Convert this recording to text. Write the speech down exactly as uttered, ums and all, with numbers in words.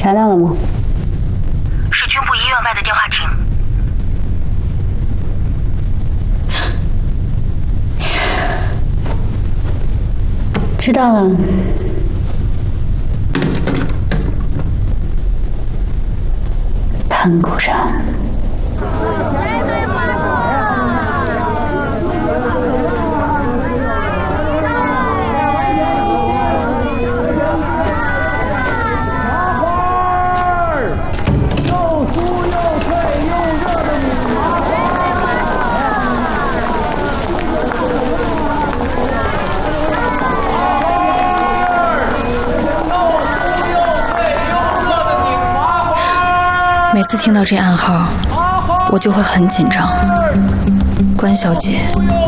查到了吗？ 是军部医院外的电话亭。 知道了。盘古上。 每次听到这暗号，我就会很紧张。关小姐，